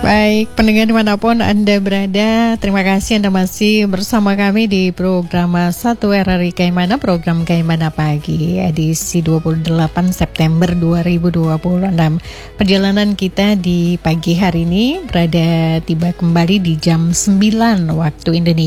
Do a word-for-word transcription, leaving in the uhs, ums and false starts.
Baik, pendengar dimanapun Anda berada, terima kasih Anda masih bersama kami di program satu R R I Kaimana, program Kaimana Pagi, edisi dua puluh delapan September dua ribu dua puluh enam. Perjalanan kita di pagi hari ini berada tiba kembali di jam sembilan waktu Indonesia